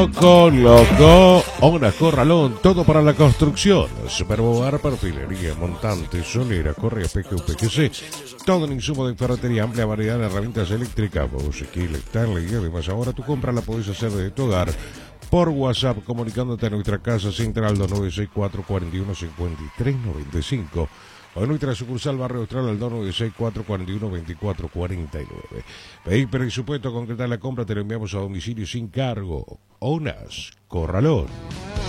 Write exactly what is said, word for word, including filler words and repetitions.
loco, loco. Ona Corralón, todo para la construcción. Superboar, perfilería, montante, solera, correa, P G U, P G C. Todo en insumo de ferretería, amplia variedad de herramientas eléctricas, Bosequil, Stanley y además ahora tu compra la podés hacer desde tu hogar por WhatsApp comunicándote a nuestra casa central dos nueve seis cuatro cuatro uno cinco tres nueve cinco o en nuestra sucursal Barrio Austral al dos nueve seis cuatro cuatro uno dos cuatro cuatro nueve. Pedí presupuesto, concretar la compra, te lo enviamos a domicilio sin cargo. Onas Corralón.